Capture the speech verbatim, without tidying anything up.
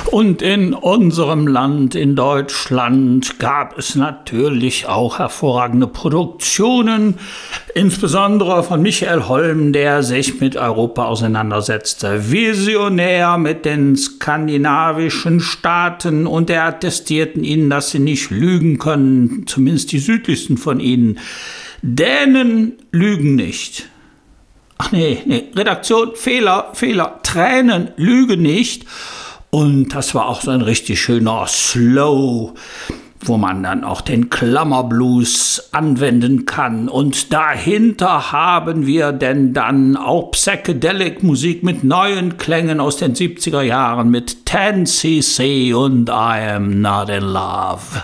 Und in unserem Land, in Deutschland, gab es natürlich auch hervorragende Produktionen, insbesondere von Michael Holm, der sich mit Europa auseinandersetzte. Visionär mit den skandinavischen Staaten, und er attestierten ihnen, dass sie nicht lügen können, zumindest die südlichsten von ihnen. Dänen lügen nicht. Ach nee, nee, Redaktion, Fehler, Fehler, Tränen lügen nicht. Und das war auch so ein richtig schöner Slow, wo man dann auch den Klammerblues anwenden kann. Und dahinter haben wir denn dann auch Psychedelic-Musik mit neuen Klängen aus den siebziger Jahren mit ten C C und I Am Not in Love.